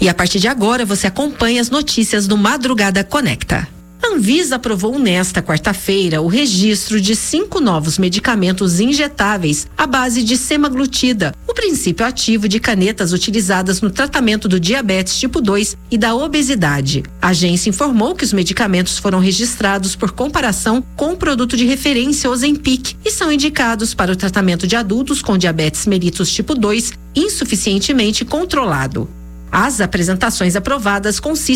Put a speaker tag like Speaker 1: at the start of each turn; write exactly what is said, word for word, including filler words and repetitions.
Speaker 1: E a partir de agora você acompanha as notícias do Madrugada Conecta. A Anvisa aprovou nesta quarta-feira o registro de cinco novos medicamentos injetáveis à base de semaglutida, o princípio ativo de canetas utilizadas no tratamento do diabetes tipo dois e da obesidade. A agência informou que os medicamentos foram registrados por comparação com o produto de referência Ozempic e são indicados para o tratamento de adultos com diabetes mellitus tipo dois insuficientemente controlado. As apresentações aprovadas consistem